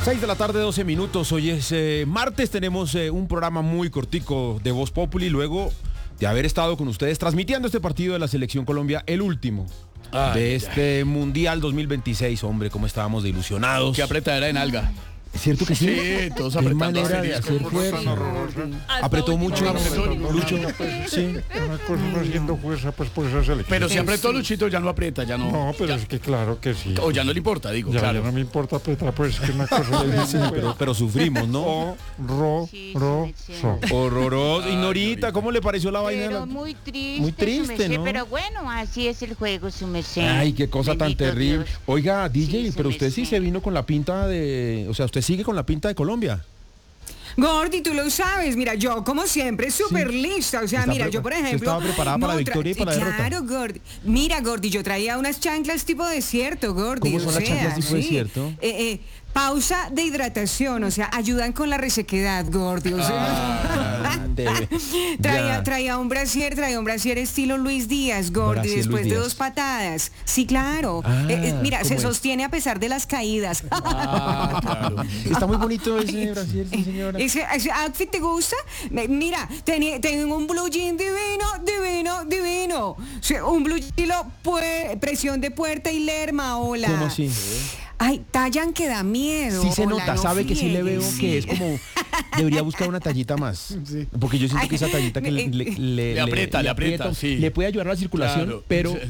6 de la tarde, 12 minutos. Hoy es martes, tenemos un programa muy cortico de Voz Populi, luego de haber estado con ustedes transmitiendo este partido de la Selección Colombia, el último de este Mundial 2026. Hombre, cómo estábamos de ilusionados. Qué apretadera en alga. ¿Es cierto que sí? Sí, todos Qué apretando. manera de hacer fuerza. Apretó mucho, Lucho. Sí. Una cosa no haciendo fuerza pues por esa selección. Pero si apretó Luchito, ya no aprieta, ya no. No, pero ya, es que claro que sí. o ya no le importa, digo, Ya, claro. ya no me importa apretar, pues es que una cosa Sí, pero sufrimos, ¿no? Horroroso. Horroroso. Y Norita, ¿cómo le pareció la vaina? Pero muy triste, Muy triste, su merced, ¿no? pero bueno, así es el juego, su merced. Ay, qué cosa tan Bendito terrible. Dios. Oiga, DJ, Sí, su pero usted sí merced. se vino con la pinta de... O sea, usted sigue con la pinta de Colombia. Gordy, tú lo sabes, mira, yo como siempre súper lista, o sea, Está mira, yo por ejemplo... ¿Estaba preparada para la victoria y para la derrota? Claro, Gordy. Mira, Gordy, yo traía unas chanclas tipo desierto, Gordy. ¿Cómo son las chanclas tipo desierto? Pausa de hidratación, o sea, ayudan con la resequedad, Gordy, o sea... traía un brasier estilo Luis Díaz, Gordy, Brasier después Luis de Díaz. 2 patadas. Sí, claro. Mira, ¿cómo se es? sostiene a pesar de las caídas. Claro. Está muy bonito ese brasier, sí, señora. ¿Ese outfit te gusta? Mira, tengo un blue jean divino. Sí, un blue jean, presión de puerta y lerma, hola. ¿Cómo así? Ay, tallan que da miedo. Sí se hola, nota, no sabe que sí le veo friegues. que es como... Debería buscar una tallita más. Porque yo siento que esa tallita que le aprieta, sí. le puede ayudar a la circulación, Claro. pero